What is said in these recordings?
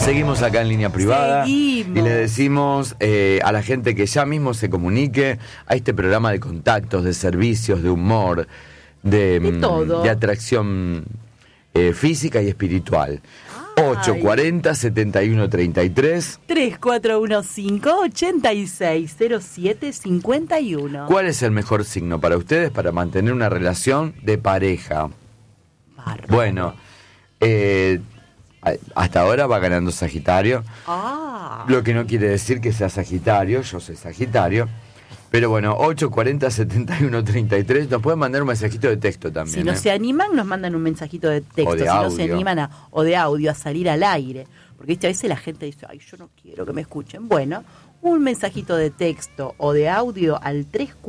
Seguimos acá en línea privada. Seguimos. Y le decimos a la gente que ya mismo se comunique a este programa de contactos, de servicios, de humor, de todo. De atracción física y espiritual. 840-7133. 3415-860751. ¿Cuál es el mejor signo para ustedes para mantener una relación de pareja? Bárbaro. Bueno, hasta ahora va ganando Sagitario. Lo que no quiere decir que sea Sagitario, yo soy Sagitario. Pero bueno, 840-7133. Nos pueden mandar un mensajito de texto también. Si no se animan, nos mandan un mensajito de texto. O de si audio. no se animan o de audio a salir al aire. Porque ¿viste? A veces la gente dice, ay, yo no quiero que me escuchen. Bueno, un mensajito de texto o de audio al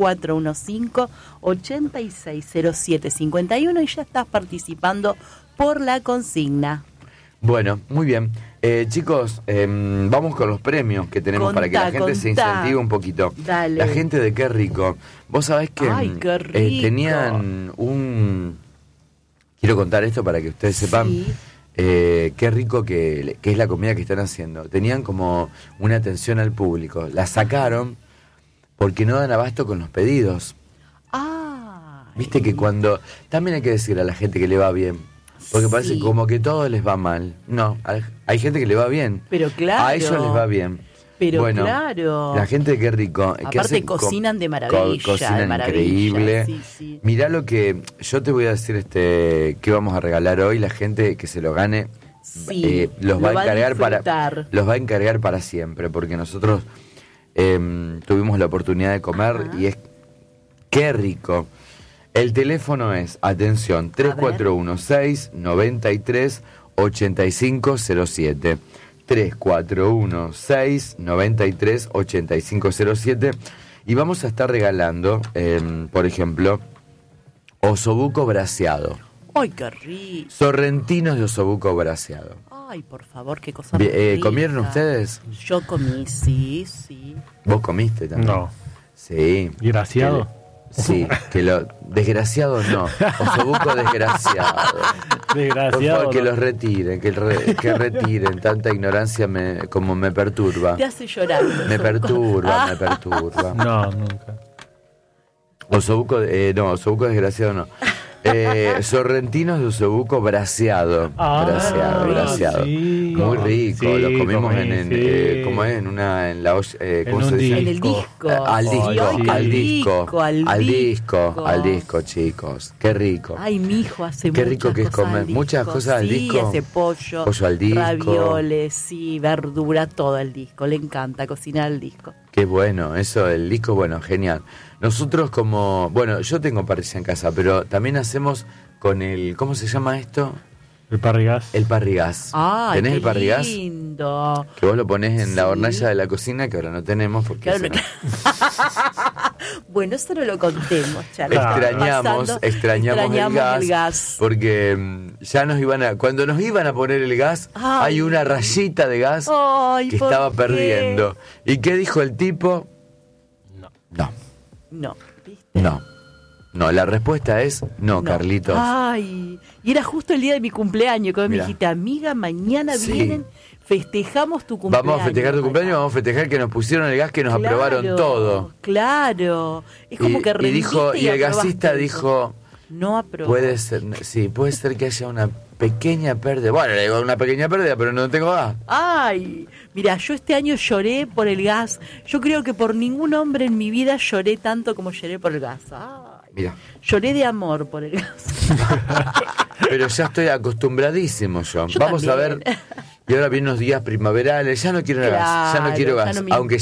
3415-860751 y ya estás participando por la consigna. Bueno, muy bien. Chicos, vamos con los premios que tenemos para que la gente se incentive un poquito. Dale. La gente de Qué Rico. Vos sabés que Ay, qué rico. tenían un... Quiero contar esto para que ustedes sepan Sí. qué rico que es la comida que están haciendo. Tenían como una atención al público. La sacaron porque no dan abasto con los pedidos. Viste que cuando... También hay que decirle a la gente que le va bien. Porque parece Sí. como que todo les va mal. No, hay gente que le va bien. Pero claro. A ellos les va bien. Pero bueno, claro. La gente de Qué Rico. que Aparte hacen cocinan de maravilla. cocinan de maravilla, increíble. sí, sí. Mirá lo que... Yo te voy a decir qué vamos a regalar hoy. La gente que se lo gane Sí, los lo va a encargar disfrutar. los va a encargar para siempre. Porque nosotros tuvimos la oportunidad de comer y es Qué Rico. El teléfono es, atención, 3416-93-8507. 3416-93-8507. Y vamos a estar regalando, por ejemplo, osobuco braseado. ¡Ay, qué rico! Sorrentinos de osobuco braseado. Ay, por favor, qué cosa más rica. ¿Comieron ustedes? Yo comí, sí. ¿Vos comiste también? No. Sí. ¿Graciado? Sí, que lo... Desgraciado no. Osobuco desgraciado. Por Desgraciado. favor, que no. los retiren, que retiren. Tanta ignorancia como me perturba. Te hace llorar. Me perturba, me perturba. No, nunca. Osobuco, no, osobuco desgraciado no. Sorrentinos de osobuco braseado. Braseado. Sí. Muy rico, Sí, los comimos comí, en sí. ¿cómo es? ¿cómo un se dice? En el disco. Al disco, Sí, ay, qué al disco, rico, al disco, chicos. Qué rico. Ay, mi hijo hace Qué muchas rico que es cosas comer. al disco. Muchas cosas al disco. Sí, hace pollo al disco. ravioles, sí, verdura, todo al disco. Le encanta cocinar al disco. Qué bueno, eso, el disco, bueno, genial. Nosotros bueno, yo tengo parrilla en casa, pero también hacemos con ¿cómo se llama esto? El parrigás. El parrigás. Ay, ¿Tenés qué el parrigás? lindo. Que vos lo ponés en la Sí. hornalla de la cocina, que ahora no tenemos porque Claro, eso no- Bueno, eso no lo contemos, Charlie. extrañamos el gas, porque ya cuando nos iban a poner el gas, Ay. hay una rayita de gas Ay, que ¿por estaba qué? perdiendo. ¿Y qué dijo el tipo? No. No, ¿viste? No, la respuesta es no, Carlitos. Ay, y era justo el día de mi cumpleaños, cuando Mirá. me dijiste, amiga, mañana Sí. vienen, festejamos tu cumpleaños. Vamos a festejar tu cumpleaños, vamos a festejar que nos pusieron el gas, que nos aprobaron todo. Claro, es como que y rendiste y el aprobaste gasista eso. dijo, No aprobó. puede ser que haya una pequeña pérdida. Bueno, le digo una pequeña pérdida, pero no tengo gas. Ay, mira, yo este año lloré por el gas. Yo creo que por ningún hombre en mi vida lloré tanto como lloré por el gas. Ay, Mira, lloré de amor por el gas. pero ya estoy acostumbradísimo yo. Yo Vamos también. a ver. Y ahora vienen unos días primaverales, ya no quiero gas, ya no quiero ya gas, no me aunque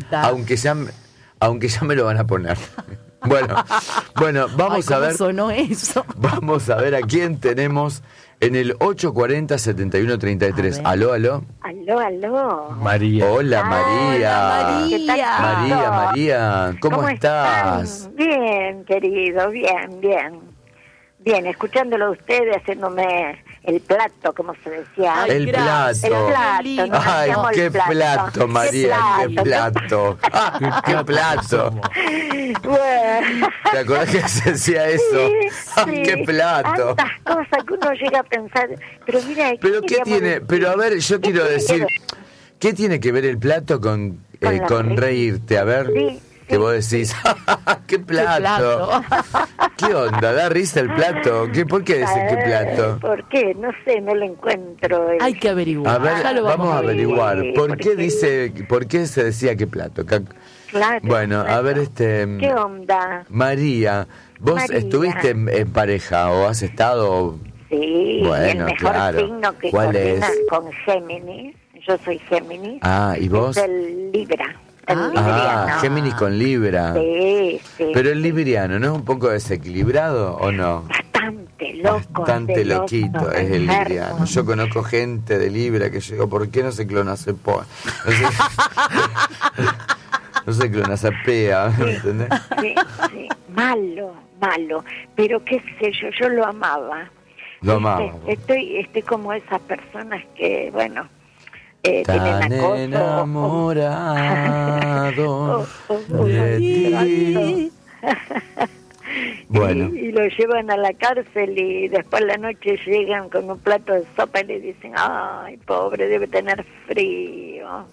ya me lo van a poner. Bueno, vamos Ay, a ¿cómo ver. sonó eso? Vamos a ver a quién tenemos en el 840-7133. A ver. Aló. Aló. María. Hola, María. María. ¿Qué tal? María, ¿cómo estás? están? Bien, querido, bien. Bien, escuchándolo a ustedes, haciéndome el plato, como se decía. Ay, el gracias. plato. El plato, nos Ay, hacíamos qué el plato, María, qué plato. Ah, qué plato. Bueno. ¿Te acordás que se decía eso? Ah, Sí, qué plato. tantas cosas que uno llega a pensar. Pero mira, Pero qué queríamos tiene, decir? pero a ver, yo quiero ¿Qué decir, tiene que ¿qué tiene que ver el plato con la con reírte? A ver, Sí, que sí. vos decís, qué plato. ¿Qué onda? ¿Da risa el plato? ¿Por qué decís qué plato? ¿Por qué? No sé, no lo encuentro. Hay que averiguar. A ver, Ya lo vamos a ver. averiguar. ¿Por qué porque- por qué se decía qué plato? Claro, Bueno, a ver, ¿qué onda? María, ¿vos María. estuviste en pareja o has estado? Sí, Bueno, el mejor claro. signo que ¿Cuál coordina es? con Géminis. Yo soy Géminis. Ah, ¿y vos? Es el Libra. El Ah. libriano. Géminis con Libra. Sí, sí. Pero el libriano, ¿no es un poco desequilibrado o no? Bastante loco. Bastante celoso, loquito es el enfermo. libriano. Yo conozco gente de Libra que yo digo, ¿por qué no se clonazepam? No se clonazepea, ¿entendés? Sí, sí. Malo, malo. Pero qué sé yo lo amaba. Lo amaba. Estoy como esas personas que, bueno, tienen Tan acoso. enamorado de ti. Bueno. Y lo llevan a la cárcel y después la noche llegan con un plato de sopa y le dicen, ay, pobre, debe tener frío.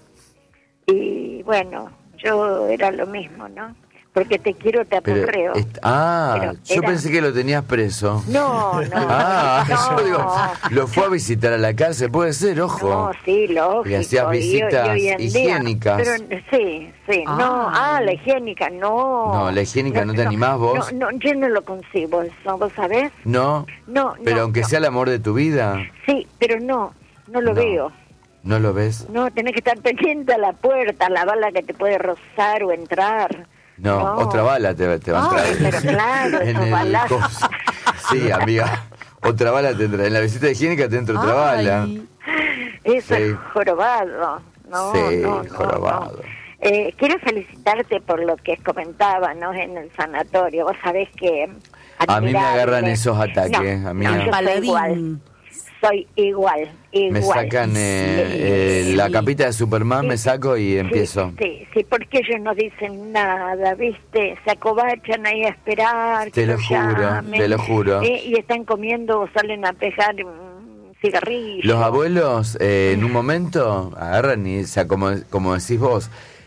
Y bueno, yo era lo mismo, ¿no? Porque te quiero, te Pero, apurreo. Pero yo era- pensé que lo tenías preso. No, no. Ah, no. yo digo, lo fue a visitar a la cárcel, puede ser, ojo. No, sí, lógico. Le hacías visitas hoy en día- higiénicas. Pero sí, no, la higiénica, no. No, la higiénica, ¿no te animás vos? No, yo no lo concibo eso, ¿vos sabés? No, No, pero no, aunque no. sea el amor de tu vida, Sí, pero no lo No. veo. ¿no lo ves? No, tenés que estar pendiente a la puerta, a la bala que te puede rozar o entrar. No, otra bala te va a entrar. pero claro, en esos el balazos. coso. Sí, amiga, otra bala te entra. En la visita higiénica te entra otra bala. Ay, Eso Sí. es jorobado. No, Sí, no, jorobado. Quiero felicitarte por lo que comentaba, ¿no? En el sanatorio. Vos sabés que... A mí me agarran admirable. esos ataques, No, amiga. no, yo soy Paladín. igual. Soy igual. Me sacan la Sí. capita de Superman, me saco y empiezo. Sí, porque ellos no dicen nada, ¿viste? Se acobachan ahí a esperar. Te que lo los juro, llamen, te lo juro. Y están comiendo o salen a pegar cigarrillos. Los abuelos, en un momento, agarran y, o sea, como decís vos,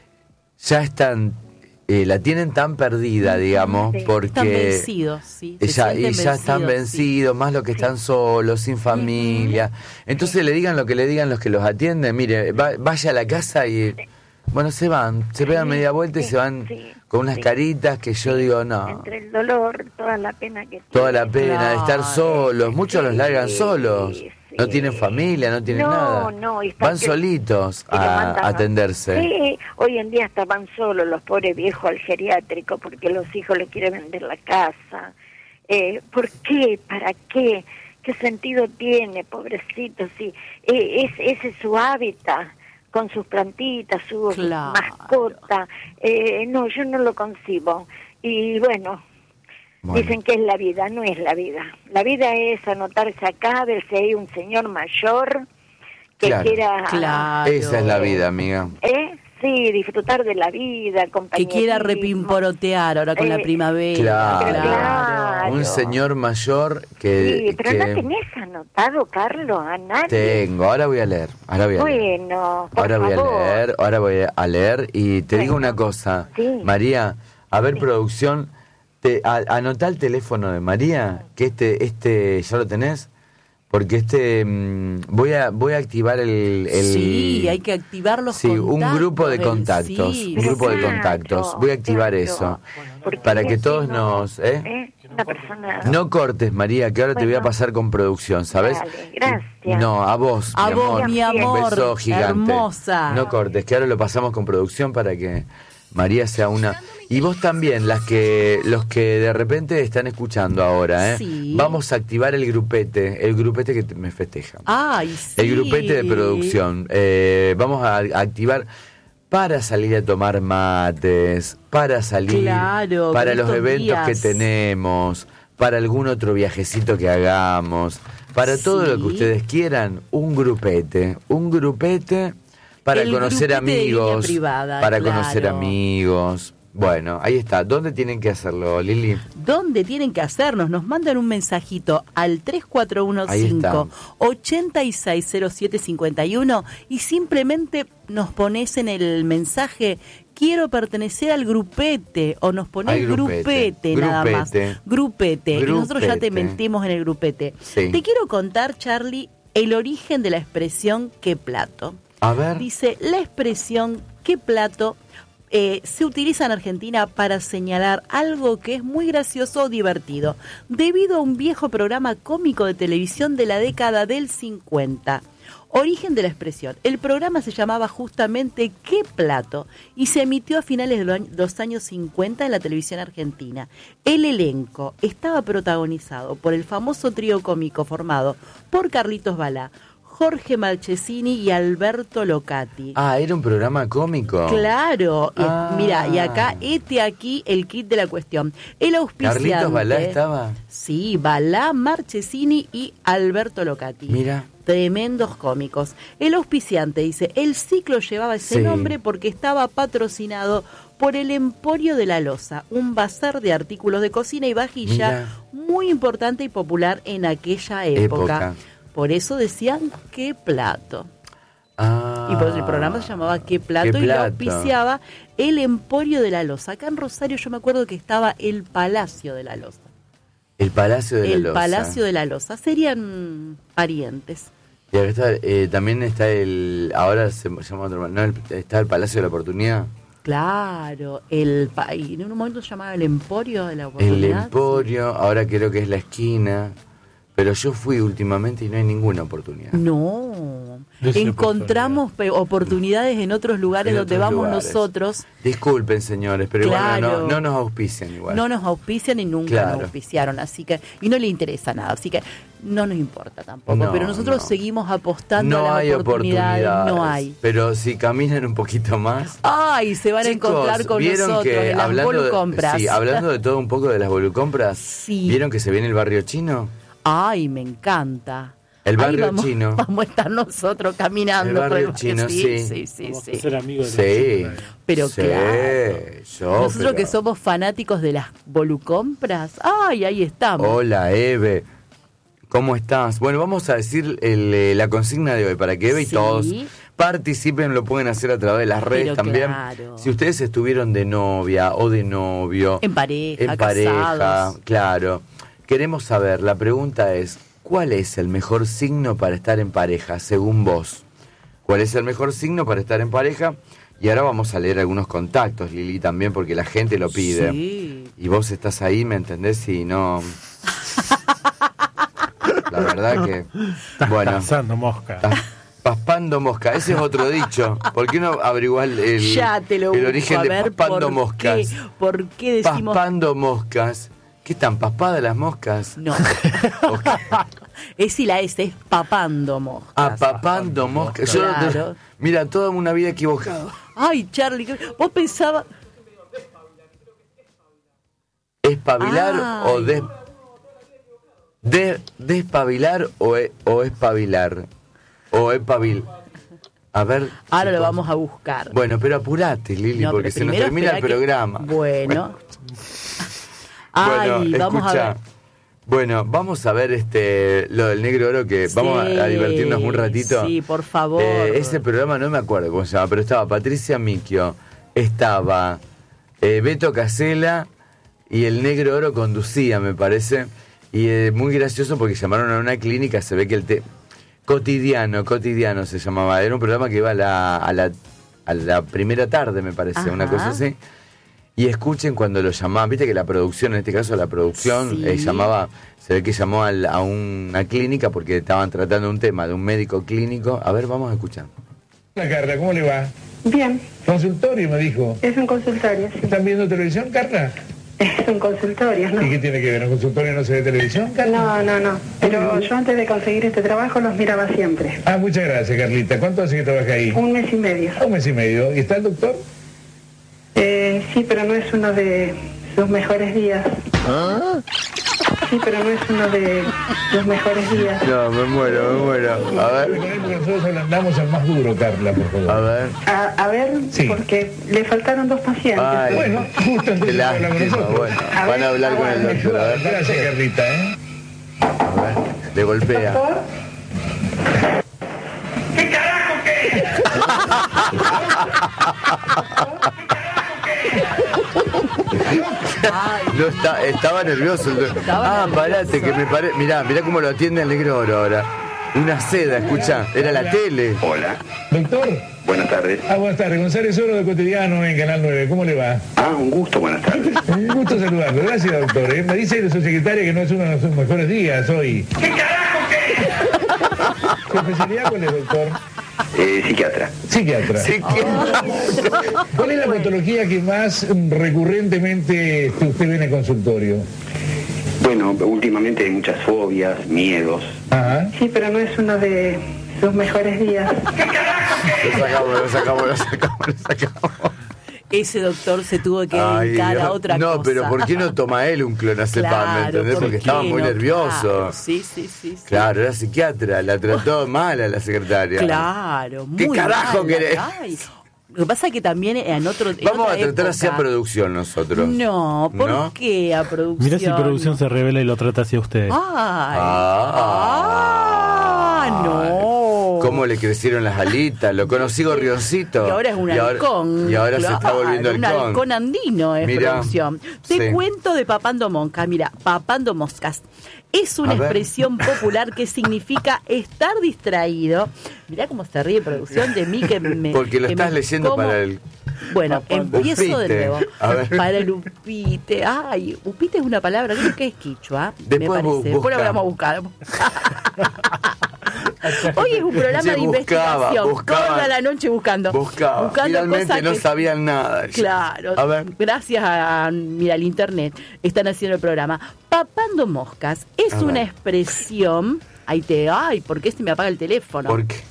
ya están, la tienen tan perdida, digamos, Sí. porque... Están vencidos, sí. se Ya, y sienten ya están vencidos, más los que están solos, sin familia. Entonces le digan lo que le digan los que los atienden. Mire, vaya a la casa y... Bueno, se van, se pegan media vuelta y sí, se van sí, con unas sí. caritas que yo digo, no. Entre el dolor, toda la pena que Toda la tienen. pena de estar Claro. solos. Muchos los largan Sí, solos. No sí. tienen familia, no tienen No, nada. no, y están Van que- solitos Y lo mandan a atenderse. Sí, hoy en día estaban solos los pobres viejos al geriátrico porque los hijos les quieren vender la casa. ¿Por qué? ¿Para qué? ¿Qué sentido tiene, pobrecito? Sí, ese es su hábitat, con sus plantitas, su Claro. mascota. No, yo no lo concibo. Y bueno, dicen que es la vida, no es la vida. La vida es anotarse acá, ver si hay un señor mayor que Claro. quiera... Claro. Esa es la vida, amiga. Sí, disfrutar de la vida, Que compañerismo. quiera repimporotear ahora con la primavera. Claro. Un señor mayor que... Sí, pero que ¿no tenés anotado, Carlos, a nadie? tengo, ahora voy a leer. Bueno, por Ahora voy a favor. leer, ahora voy a leer y te digo una cosa, Sí. María, a ver producción, anotá el teléfono de María, que este ya lo tenés, porque voy a activar el Sí, hay que activar los sí, contactos. un grupo de contactos, Sí, un grupo de Claro, contactos, voy a activar claro. eso, Porque para que así todos no- nos... Una persona... No cortes, María, que ahora te voy a Bueno. pasar con producción, ¿sabes? Dale, gracias. No, a vos, A vos, mi Un amor, beso gigante. hermosa. No cortes, que ahora lo pasamos con producción para que María sea una... Y vos también, los que de repente están escuchando ahora, Sí. vamos a activar el grupete que me festeja. Ay, sí. El grupete de producción. Vamos a activar para salir a tomar mates, para salir, Claro, para con los estos eventos días. que tenemos, para algún otro viajecito que hagamos, Para todo Sí. lo que ustedes quieran, un grupete para El conocer grupete de línea amigos, privada, para claro. conocer amigos. Bueno, ahí está. ¿Dónde tienen que hacerlo, Lili? ¿Dónde tienen que hacernos? Nos mandan un mensajito al 3415-860751 y simplemente nos pones en el mensaje: quiero pertenecer al grupete, o nos pones Al grupete. nada más. Grupete. Y nosotros ya te Grupete. metemos en el grupete. Sí. Te quiero contar, Charlie, el origen de la expresión ¿qué plato? A ver. Dice, la expresión ¿qué plato? Se utiliza en Argentina para señalar algo que es muy gracioso o divertido, debido a un viejo programa cómico de televisión de la década del 50. Origen de la expresión. El programa se llamaba justamente ¿Qué plato? Y se emitió a finales de los años 50 en la televisión argentina. El elenco estaba protagonizado por el famoso trío cómico formado por Carlitos Balá, Jorge Marchesini y Alberto Locati. Ah, era un programa cómico. Claro, Ah. mira, y acá, aquí el kit de la cuestión. El auspiciante. ¿Carlitos Balá estaba? Sí, Balá, Marchesini y Alberto Locati. Mira. Tremendos cómicos. El auspiciante dice, el ciclo llevaba ese Sí. nombre porque estaba patrocinado por el Emporio de la Loza, un bazar de artículos de cocina y vajilla Mira. muy importante y popular en aquella época. Por eso decían ¿qué plato? Ah. Y por eso el programa se llamaba ¿Qué plato? ¿Qué Y lo plato? auspiciaba el Emporio de la Loza. Acá en Rosario yo me acuerdo que estaba el Palacio de la Loza. El Palacio de la El Loza. Palacio de la Loza. Serían parientes. Y acá está, también está ahora se llama otro, no, está el Palacio de la Oportunidad. Claro, y en un momento se llamaba el Emporio de la El Oportunidad. Emporio, ahora creo que es la esquina. Pero yo fui últimamente y no hay ninguna oportunidad. No, Dese encontramos oportunidades en otros lugares En donde otros vamos lugares. nosotros. Disculpen, señores, pero igual Claro. no nos auspician igual. No nos auspician y nunca Claro. nos auspiciaron, así que, y no le interesa nada, así que no nos importa tampoco, No, pero nosotros no. seguimos apostando No a hay las oportunidades, no hay. Pero si caminan un poquito más. Ay, se van a Chicos, encontrar con ¿vieron nosotros que en las volucompras. Sí, hablando de todo un poco de las volucompras, Sí. ¿vieron que se viene el barrio chino? Ay, me encanta. El Ahí barrio vamos, chino. Vamos a estar nosotros caminando El barrio por chino, sí. sí, Vamos sí. a ser amigos de Sí. la chica. Pero Sí, claro. Nosotros pero- que somos fanáticos de las volucompras, ay, ahí estamos. Hola, Eve. ¿Cómo estás? Bueno, vamos a decir la consigna de hoy para que Eve y Sí. todos participen, lo pueden hacer a través de las redes Pero también. claro. Si ustedes estuvieron de novia o de novio, En pareja, en pareja, casados. claro. Queremos saber, la pregunta es, ¿cuál es el mejor signo para estar en pareja, según vos? ¿Cuál es el mejor signo para estar en pareja? Y ahora vamos a leer algunos contactos, Lili, también, porque la gente lo pide. Sí. Y vos estás ahí, ¿me entendés? Y no... La verdad que... Estás Bueno, cazando mosca. estás paspando mosca. Ese es otro dicho. ¿Por qué no averiguar Ya te lo el busco, origen a de ver paspando por moscas? ¿Por qué decimos Paspando moscas. ¿Qué están paspadas las moscas? no? Ok. Es y la S, es papando moscas. Ah, papando moscas. Yo, Claro. mira, toda una vida equivocada. Ay, Charlie, vos pensabas... ¿Espabilar Ay. o despabilar o espabilar? O espabil. A ver. Ahora lo chicos. vamos a buscar. Bueno, pero apurate, Lili, No, porque pero se nos primero termina el esperá que- programa. Bueno. Ay, Bueno, vamos a escucha. ver. Bueno, vamos a ver lo del Negro Oro, que vamos a divertirnos un ratito. Sí, por favor. Ese programa no me acuerdo cómo se llama, pero estaba Patricia Micchio, estaba Beto Casella y el Negro Oro conducía, me parece. Y muy gracioso porque llamaron a una clínica, se ve que Cotidiano se llamaba. Era un programa que iba a la primera tarde, me parece, una Ajá. cosa así. Y escuchen cuando lo llamaban, viste que la producción, en este caso la producción, Sí. llamaba, se ve que llamó a una clínica porque estaban tratando un tema de un médico clínico. A ver, vamos a escuchar. Hola Carla, ¿cómo le va? Bien, Consultorio me dijo. es un consultorio, sí. ¿Están viendo televisión, Carla? Es un consultorio, ¿no? ¿Y qué tiene que ver? ¿En consultorio no se ve televisión, Carla? No. Pero yo antes de conseguir este trabajo los miraba siempre. Ah, muchas gracias, Carlita. ¿Cuánto hace que trabaja ahí? 1 mes y medio. Un mes y medio. ¿Y está el doctor? Sí, pero no es uno de sus mejores días. Sí, pero no es uno de los mejores días. No, me muero. A ver. Porque nosotros ablandamos al más duro, Carla, por favor. A ver. A ver, Sí. porque le faltaron 2 pacientes. Ay, Bueno, justo qué entonces hablamos lástima. nosotros. Bueno, van a hablar con el doctor. A ver. Gracias, Carlita, ¿eh? A ver. Le golpea. Doctor, ¿Qué carajo que es? No estaba nervioso. Parate, que me parece. Mirá cómo lo atiende el negro oro ahora. Una seda, escuchá. Era la tele. Hola, Doctor. buenas tardes. Buenas tardes. González Oro de Cotidiano en Canal 9. ¿Cómo le va? Un gusto, buenas tardes. Un gusto saludarlo. Gracias, doctor. Me dice su secretaria que no es uno de sus mejores días hoy. ¿Qué carajo que es? ¿Su especialidad cuál es, doctor? Psiquiatra. Psiquiatra. ¿Cuál es la patología que más recurrentemente usted ve en el consultorio? Bueno, últimamente hay muchas fobias, miedos. Ajá. sí, pero no es uno de sus mejores días. Lo sacamos. Ese doctor se tuvo que dedicar a otra cosa. No, pero ¿por qué no toma él un clonazepam? Claro, ¿Me entendés? ¿por Porque estaba qué muy no? nervioso. Claro, sí. Claro, era psiquiatra, la trató mal a la secretaria. Claro, muy ¿Qué carajo mal, querés? ay. Lo que pasa es que también en otro Vamos a otra tratar así a época- producción nosotros. No, ¿por ¿No? qué a producción? Mira si producción se revela y lo trata hacia ustedes. No. ¿Cómo le crecieron las alitas? Lo conocí gorrioncito. Y ahora es un halcón. Y ahora se está Claro, volviendo un halcón. halcón andino es Mirá, producción. Te sí. cuento de papando moscas. Mira, papando moscas. Es una A ver. expresión popular que significa estar distraído. Mirá cómo se ríe producción de mí que me... Porque lo que estás me leyendo como- para el... Bueno, empiezo de Upite. nuevo. A ver. Para el upite. Ay, upite es una palabra, creo que es quichua. Después me parece. busca. Después lo vamos a buscar. Hoy es un programa Sí, de investigación. Toda la noche buscando. Buscaba. Buscando Finalmente cosas no que- sabían nada. Claro, A ver. gracias al internet están haciendo el programa. Papando moscas es A una ver. expresión. ¿Por qué se me apaga el teléfono? ¿Por qué?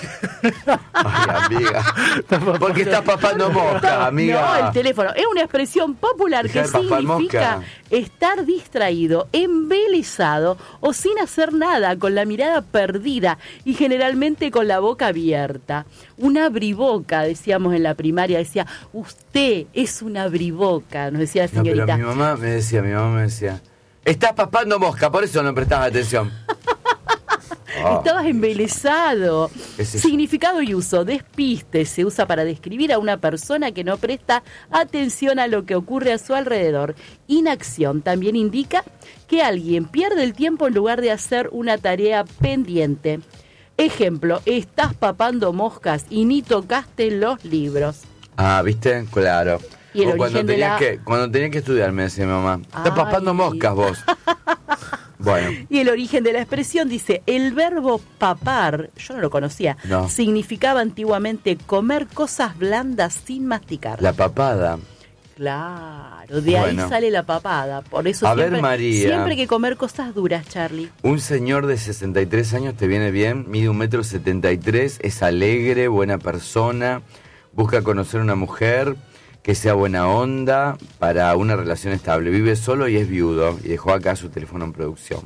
Ay, amiga. Porque estás papando mosca, amiga. No, el teléfono. Es una expresión popular Dejá que de papar significa mosca. estar distraído, embelesado o sin hacer nada, con la mirada perdida y generalmente con la boca abierta. Una abriboca, decíamos en la primaria, decía, usted es una abriboca, nos decía la No, pero señorita. mi mamá me decía, estás papando mosca, por eso no prestabas atención. Estabas embelesado. ¿Qué es eso? Significado y uso. Despiste se usa para describir a una persona que no presta atención a lo que ocurre a su alrededor. Inacción también indica que alguien pierde el tiempo en lugar de hacer una tarea pendiente. Ejemplo, estás papando moscas y ni tocaste los libros. ¿Viste? Claro. Y el O cuando origen de tenías la- cuando tenías que estudiar, me decía mi mamá. Estás Ay. papando moscas vos. Bueno, Y el origen de la expresión dice, el verbo papar, yo no lo conocía, No. significaba antiguamente comer cosas blandas sin masticar. la papada. Claro, de ahí Bueno. sale la papada. Por eso A ver, siempre, María. siempre hay que comer cosas duras, Charlie. Un señor de 63 años te viene bien, mide 1,73 m, es alegre, buena persona, busca conocer una mujer que sea buena onda para una relación estable. Vive solo y es viudo y dejó acá su teléfono en producción.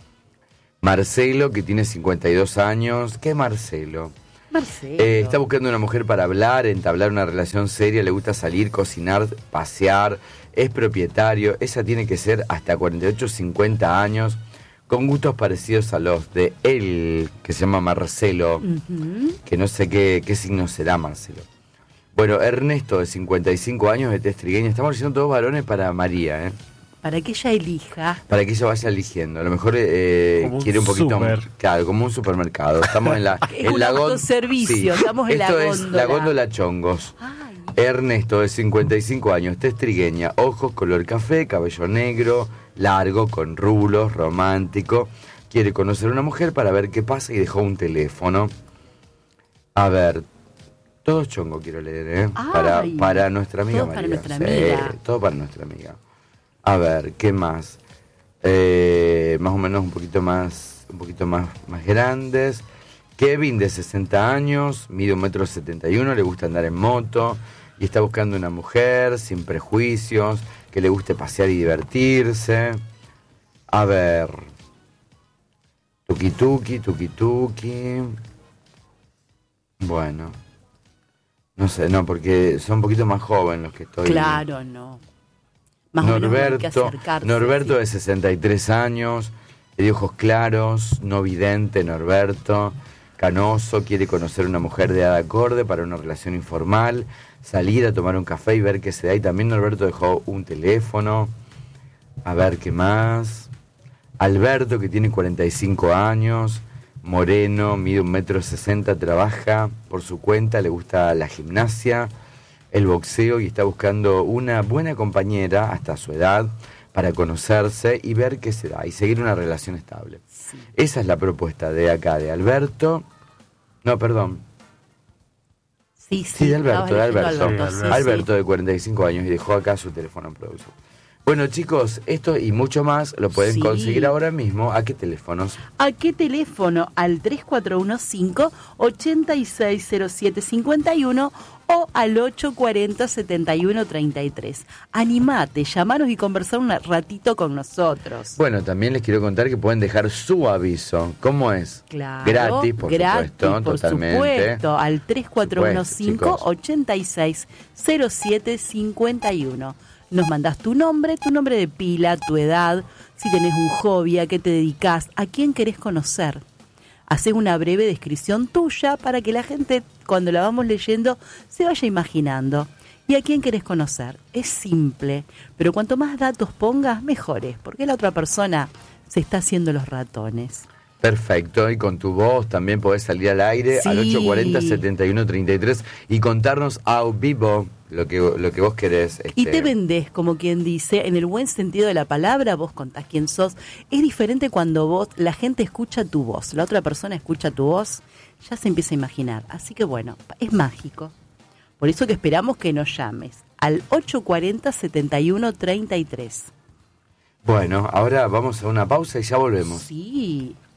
Marcelo, que tiene 52 años. ¿Qué Marcelo? Marcelo. Está buscando una mujer para hablar, entablar una relación seria, le gusta salir, cocinar, pasear, es propietario, esa tiene que ser hasta 48, 50 años, con gustos parecidos a los de él, que se llama Marcelo, Ujú. que no sé qué signo será Marcelo. Bueno, Ernesto, de 55 años, de Testrigueña, estamos diciendo todos varones para María, Para que ella elija. para que ella vaya eligiendo. A lo mejor Como un quiere un poquito súper. claro, como un supermercado. Estamos en la Es un autoservicio, estamos en la Esto es góndola. la góndola Chongos. Ay, Ernesto, de 55 años, testrigueña, ojos color café, cabello negro, largo, con rulos, romántico. Quiere conocer a una mujer para ver qué pasa y dejó un teléfono. A ver, todo chongo quiero leer, ¿eh? Ay, para nuestra amiga todo para María. nuestra Sí, amiga. todo para nuestra amiga. A ver, ¿qué más? Más o menos un poquito más grandes. Kevin, de 60 años, mide 1,71 m, le gusta andar en moto y está buscando una mujer sin prejuicios, que le guste pasear y divertirse. A ver. Tuki tuki. Bueno. No sé, no, porque son un poquito más jóvenes los que estoy. Claro, no. Más Norberto de 63 años, de ojos claros, no vidente, Norberto, canoso, quiere conocer una mujer de edad acorde para una relación informal, salir a tomar un café y ver qué se da. Y también Norberto dejó un teléfono. A ver qué más. Alberto, que tiene 45 años, moreno, mide 1,60 m, trabaja por su cuenta, le gusta la gimnasia, el boxeo y está buscando una buena compañera hasta su edad para conocerse y ver qué se da y seguir una relación estable. Sí. Esa es la propuesta de acá, de Alberto. No, perdón. Sí, de Alberto, de 45 años y dejó acá su teléfono en producción. Bueno, chicos, esto y mucho más lo pueden conseguir ahora mismo. ¿A qué teléfonos? ¿A qué teléfono? Al 3415-860751 o al 840-7133. Animate, llamanos y conversar un ratito con nosotros. Bueno, también les quiero contar que pueden dejar su aviso. ¿Cómo es? Claro. Gratis, por supuesto, totalmente. Por supuesto, al 3415-860751. Nos mandás tu nombre de pila, tu edad, si tenés un hobby, a qué te dedicás, a quién querés conocer. Hacés una breve descripción tuya para que la gente, cuando la vamos leyendo, se vaya imaginando. ¿Y a quién querés conocer? Es simple, pero cuanto más datos pongas, mejores, porque la otra persona se está haciendo los ratones. Perfecto, y con tu voz también podés salir al aire al 840-7133 y contarnos a vivo lo que vos querés. Y te vendés, como quien dice, en el buen sentido de la palabra, vos contás quién sos. Es diferente cuando la gente escucha tu voz, la otra persona escucha tu voz, ya se empieza a imaginar. Así que bueno, es mágico. Por eso que esperamos que nos llames al 840-7133. Bueno, ahora vamos a una pausa y ya volvemos. Sí.